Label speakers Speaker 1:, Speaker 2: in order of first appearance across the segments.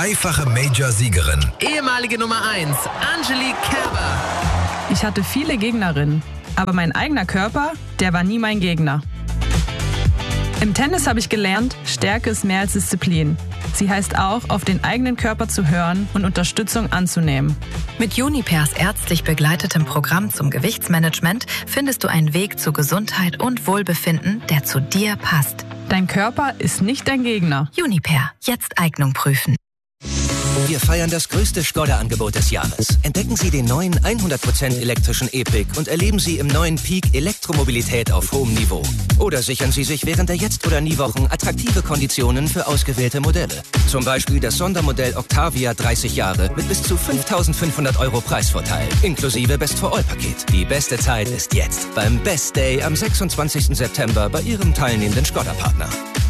Speaker 1: Dreifache Major-Siegerin.
Speaker 2: Ehemalige Nummer 1, Angelique Kerber.
Speaker 3: Ich hatte viele Gegnerinnen, aber mein eigener Körper, der war nie mein Gegner. Im Tennis habe ich gelernt, Stärke ist mehr als Disziplin. Sie heißt auch, auf den eigenen Körper zu hören und Unterstützung anzunehmen.
Speaker 4: Mit Junipers ärztlich begleitetem Programm zum Gewichtsmanagement findest du einen Weg zu Gesundheit und Wohlbefinden, der zu dir passt.
Speaker 3: Dein Körper ist nicht dein Gegner.
Speaker 4: Juniper, jetzt Eignung prüfen.
Speaker 5: Wir feiern das größte Skoda-Angebot des Jahres. Entdecken Sie den neuen 100% elektrischen E-Pick und erleben Sie im neuen Peak Elektromobilität auf hohem Niveau. Oder sichern Sie sich während der Jetzt- oder Nie-Wochen attraktive Konditionen für ausgewählte Modelle. Zum Beispiel das Sondermodell Octavia 30 Jahre mit bis zu 5.500 € Preisvorteil, inklusive Best-for-All-Paket. Die beste Zeit ist jetzt beim Best Day am 26. September bei Ihrem teilnehmenden Skoda-Partner.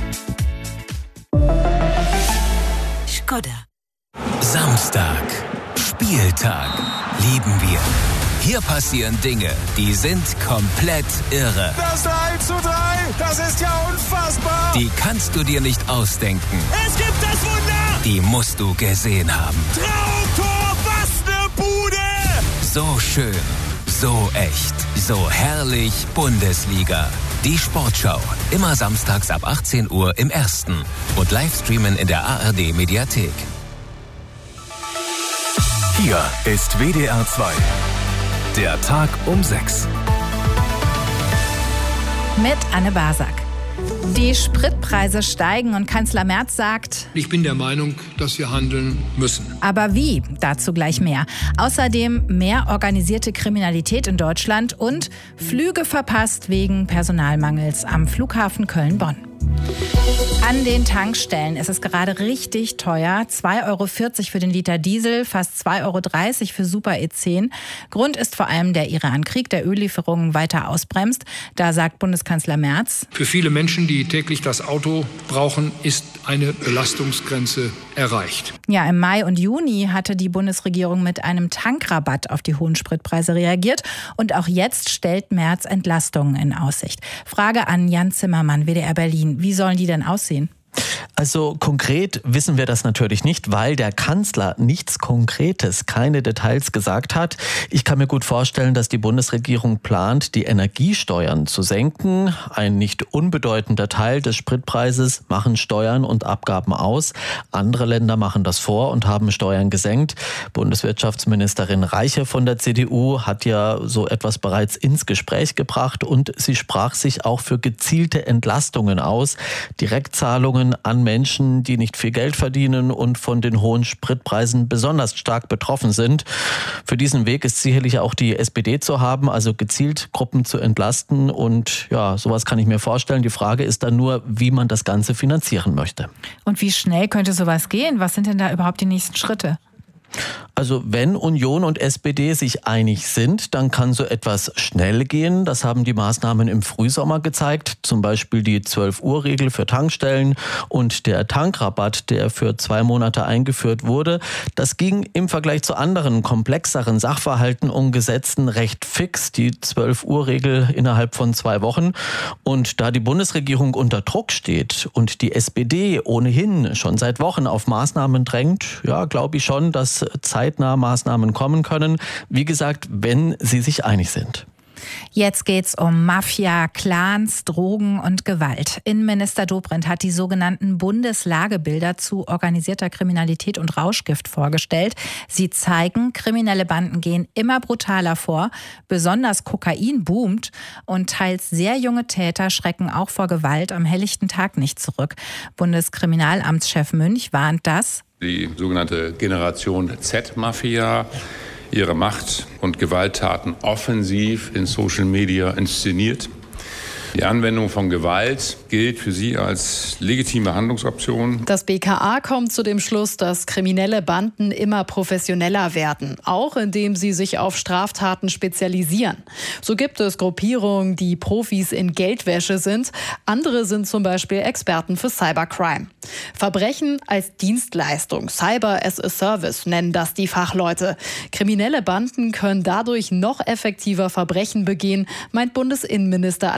Speaker 4: Skoda.
Speaker 6: Samstag, Spieltag, lieben wir. Hier passieren Dinge, die sind komplett irre.
Speaker 7: Das 3:3, das ist ja unfassbar.
Speaker 6: Die kannst du dir nicht ausdenken.
Speaker 7: Es gibt das Wunder.
Speaker 6: Die musst du gesehen haben.
Speaker 7: Traumtor, was eine Bude.
Speaker 6: So schön, so echt, so herrlich Bundesliga. Die Sportschau, immer samstags ab 18 Uhr im Ersten und Livestreamen in der ARD Mediathek.
Speaker 8: Hier ist WDR 2. Der Tag um 6.
Speaker 9: Mit Anne Basak. Die Spritpreise steigen und Kanzler Merz sagt:
Speaker 10: Ich bin der Meinung, dass wir handeln müssen.
Speaker 9: Aber wie? Dazu gleich mehr. Außerdem mehr organisierte Kriminalität in Deutschland und Flüge verpasst wegen Personalmangels am Flughafen Köln-Bonn. An den Tankstellen ist es gerade richtig teuer. 2,40 € für den Liter Diesel, fast 2,30 € für Super E10. Grund ist vor allem der Iran-Krieg, der Öllieferungen weiter ausbremst. Da sagt Bundeskanzler Merz:
Speaker 10: Für viele Menschen, die täglich das Auto brauchen, ist eine Belastungsgrenze erreicht.
Speaker 9: Ja, im Mai und Juni hatte die Bundesregierung mit einem Tankrabatt auf die hohen Spritpreise reagiert. Und auch jetzt stellt Merz Entlastungen in Aussicht. Frage an Jan Zimmermann, WDR Berlin. Wie sollen die denn aussehen?
Speaker 11: Also konkret wissen wir das natürlich nicht, weil der Kanzler nichts Konkretes, keine Details gesagt hat. Ich kann mir gut vorstellen, dass die Bundesregierung plant, die Energiesteuern zu senken. Ein nicht unbedeutender Teil des Spritpreises machen Steuern und Abgaben aus. Andere Länder machen das vor und haben Steuern gesenkt. Bundeswirtschaftsministerin Reiche von der CDU hat ja so etwas bereits ins Gespräch gebracht und sie sprach sich auch für gezielte Entlastungen aus, Direktzahlungen an Menschen, die nicht viel Geld verdienen und von den hohen Spritpreisen besonders stark betroffen sind. Für diesen Weg ist sicherlich auch die SPD zu haben, also gezielt Gruppen zu entlasten. Und ja, sowas kann ich mir vorstellen. Die Frage ist dann nur, wie man das Ganze finanzieren möchte.
Speaker 9: Und wie schnell könnte sowas gehen? Was sind denn da überhaupt die nächsten Schritte?
Speaker 11: Also wenn Union und SPD sich einig sind, dann kann so etwas schnell gehen. Das haben die Maßnahmen im Frühsommer gezeigt. Zum Beispiel die 12-Uhr-Regel für Tankstellen und der Tankrabatt, der für 2 Monate eingeführt wurde. Das ging im Vergleich zu anderen komplexeren Sachverhalten umgesetzten recht fix, die 12-Uhr-Regel innerhalb von 2 Wochen. Und da die Bundesregierung unter Druck steht und die SPD ohnehin schon seit Wochen auf Maßnahmen drängt, ja, glaube ich schon, dass zeitnah Maßnahmen kommen können. Wie gesagt, wenn sie sich einig sind.
Speaker 9: Jetzt geht's um Mafia, Clans, Drogen und Gewalt. Innenminister Dobrindt hat die sogenannten Bundeslagebilder zu organisierter Kriminalität und Rauschgift vorgestellt. Sie zeigen, kriminelle Banden gehen immer brutaler vor, besonders Kokain boomt und teils sehr junge Täter schrecken auch vor Gewalt am helllichten Tag nicht zurück. Bundeskriminalamtschef Münch warnt, dass
Speaker 12: die sogenannte Generation Z-Mafia ihre Macht- und Gewalttaten offensiv in Social Media inszeniert. Die Anwendung von Gewalt gilt für sie als legitime Handlungsoption.
Speaker 13: Das BKA kommt zu dem Schluss, dass kriminelle Banden immer professioneller werden, auch indem sie sich auf Straftaten spezialisieren. So gibt es Gruppierungen, die Profis in Geldwäsche sind. Andere sind zum Beispiel Experten für Cybercrime. Verbrechen als Dienstleistung, Cyber as a Service nennen das die Fachleute. Kriminelle Banden können dadurch noch effektiver Verbrechen begehen, meint Bundesinnenminister Alexander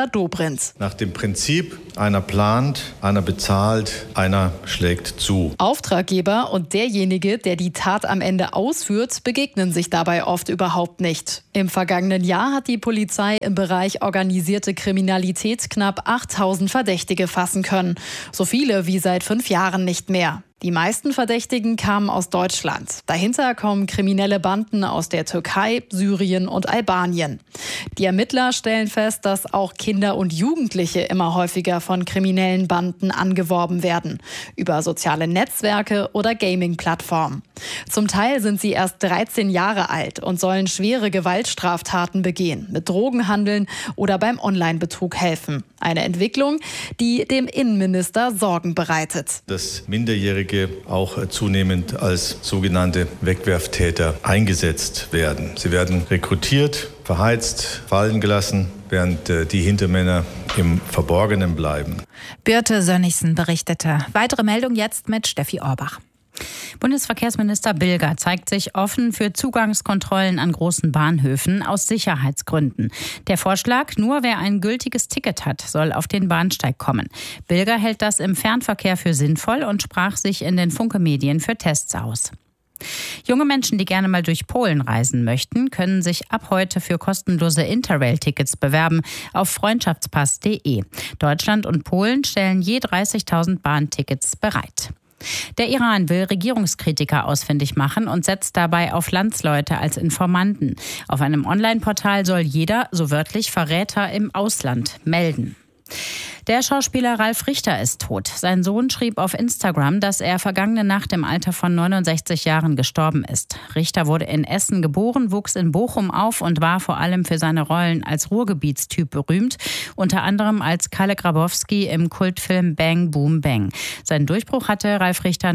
Speaker 13: Innenminister Dobrindt.
Speaker 14: Nach dem Prinzip, einer plant, einer bezahlt, einer schlägt zu.
Speaker 13: Auftraggeber und derjenige, der die Tat am Ende ausführt, begegnen sich dabei oft überhaupt nicht. Im vergangenen Jahr hat die Polizei im Bereich organisierte Kriminalität knapp 8000 Verdächtige fassen können. So viele wie seit 5 Jahren nicht mehr. Die meisten Verdächtigen kamen aus Deutschland. Dahinter kommen kriminelle Banden aus der Türkei, Syrien und Albanien. Die Ermittler stellen fest, dass auch Kinder und Jugendliche immer häufiger von kriminellen Banden angeworben werden. Über soziale Netzwerke oder Gaming-Plattformen. Zum Teil sind sie erst 13 Jahre alt und sollen schwere Gewaltstraftaten begehen, mit Drogenhandeln oder beim Online-Betrug helfen. Eine Entwicklung, die dem Innenminister Sorgen bereitet.
Speaker 14: Dass Minderjährige auch zunehmend als sogenannte Wegwerftäter eingesetzt werden. Sie werden rekrutiert, verheizt, fallen gelassen, während die Hintermänner im Verborgenen bleiben.
Speaker 9: Birte Sönnigsen berichtete. Weitere Meldung jetzt mit Steffi Orbach.
Speaker 15: Bundesverkehrsminister Bilger zeigt sich offen für Zugangskontrollen an großen Bahnhöfen aus Sicherheitsgründen. Der Vorschlag, nur wer ein gültiges Ticket hat, soll auf den Bahnsteig kommen. Bilger hält das im Fernverkehr für sinnvoll und sprach sich in den Funke-Medien für Tests aus. Junge Menschen, die gerne mal durch Polen reisen möchten, können sich ab heute für kostenlose Interrail-Tickets bewerben auf freundschaftspass.de. Deutschland und Polen stellen je 30.000 Bahntickets bereit. Der Iran will Regierungskritiker ausfindig machen und setzt dabei auf Landsleute als Informanten. Auf einem Online-Portal soll jeder, so wörtlich, Verräter im Ausland melden. Der Schauspieler Ralf Richter ist tot. Sein Sohn schrieb auf Instagram, dass er vergangene Nacht im Alter von 69 Jahren gestorben ist. Richter wurde in Essen geboren, wuchs in Bochum auf und war vor allem für seine Rollen als Ruhrgebietstyp berühmt, unter anderem als Kalle Grabowski im Kultfilm Bang Boom Bang. Seinen Durchbruch hatte Ralf Richter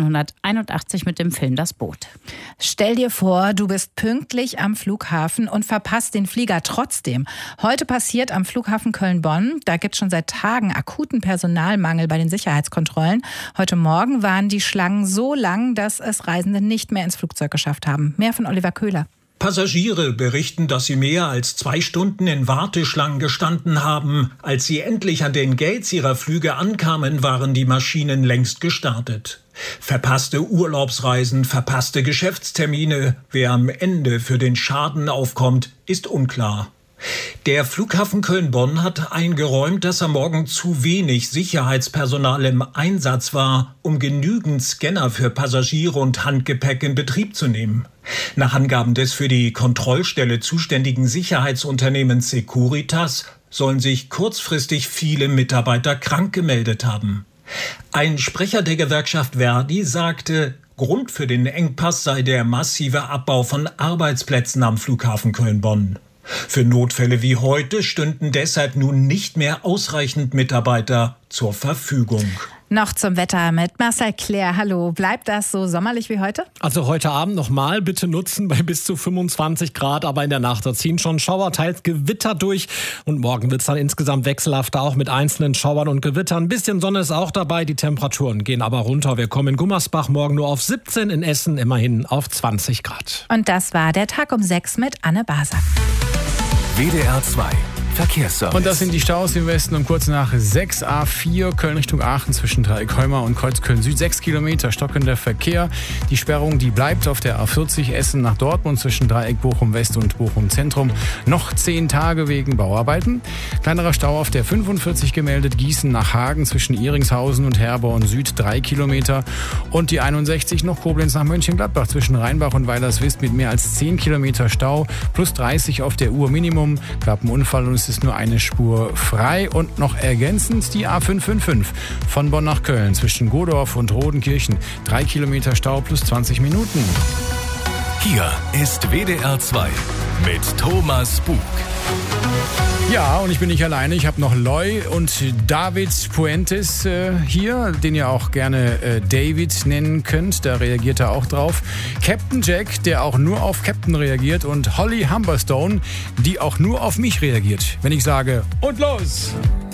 Speaker 15: 1981 mit dem Film Das Boot.
Speaker 9: Stell dir vor, du bist pünktlich am Flughafen und verpasst den Flieger trotzdem. Heute passiert am Flughafen Köln-Bonn, da gibt es schon seit Tagen akuten Personalmangel bei den Sicherheitskontrollen. Heute Morgen waren die Schlangen so lang, dass es Reisende nicht mehr ins Flugzeug geschafft haben. Mehr von Oliver Köhler.
Speaker 16: Passagiere berichten, dass sie mehr als 2 Stunden in Warteschlangen gestanden haben. Als sie endlich an den Gates ihrer Flüge ankamen, waren die Maschinen längst gestartet. Verpasste Urlaubsreisen, verpasste Geschäftstermine. Wer am Ende für den Schaden aufkommt, ist unklar. Der Flughafen Köln-Bonn hat eingeräumt, dass am Morgen zu wenig Sicherheitspersonal im Einsatz war, um genügend Scanner für Passagiere und Handgepäck in Betrieb zu nehmen. Nach Angaben des für die Kontrollstelle zuständigen Sicherheitsunternehmens Securitas sollen sich kurzfristig viele Mitarbeiter krank gemeldet haben. Ein Sprecher der Gewerkschaft Verdi sagte, Grund für den Engpass sei der massive Abbau von Arbeitsplätzen am Flughafen Köln-Bonn. Für Notfälle wie heute stünden deshalb nun nicht mehr ausreichend Mitarbeiter zur Verfügung.
Speaker 9: Noch zum Wetter mit Marcel Claire. Hallo, bleibt das so sommerlich wie heute?
Speaker 17: Also heute Abend nochmal bitte nutzen bei bis zu 25 Grad, aber in der Nacht da ziehen schon Schauer, teils Gewitter durch und morgen wird es dann insgesamt wechselhafter, auch mit einzelnen Schauern und Gewittern. Ein bisschen Sonne ist auch dabei, die Temperaturen gehen aber runter. Wir kommen in Gummersbach morgen nur auf 17, in Essen immerhin auf 20 Grad.
Speaker 9: Und das war der Tag um 6 mit Anne Basak.
Speaker 8: WDR 2 Verkehrsservice.
Speaker 18: Und das sind die Staus im Westen um kurz nach 6 A4 Köln Richtung Aachen zwischen Dreieck-Heuma und Kreuzköln Süd. 6 Kilometer stockender Verkehr. Die Sperrung, die bleibt auf der A40 Essen nach Dortmund zwischen Dreieck Bochum West und Bochum Zentrum. Noch 10 Tage wegen Bauarbeiten. Kleinerer Stau auf der 45 gemeldet Gießen nach Hagen zwischen Ihringshausen und Herborn Süd 3 Kilometer. Und die 61 noch Koblenz nach Mönchengladbach zwischen Rheinbach und Weilerswist mit mehr als 10 Kilometer Stau. Plus 30 auf der Uhr Minimum. Gab einen Unfall und es ist nur eine Spur frei. Und noch ergänzend die A555 von Bonn nach Köln zwischen Godorf und Rodenkirchen. 3 Kilometer Stau plus 20 Minuten.
Speaker 8: Hier ist WDR 2 mit Thomas Bug.
Speaker 18: Ja, und ich bin nicht alleine. Ich habe noch Loy und David Puentes hier, den ihr auch gerne David nennen könnt. Da reagiert er auch drauf. Captain Jack, der auch nur auf Captain reagiert. Und Holly Humberstone, die auch nur auf mich reagiert. Wenn ich sage, und los!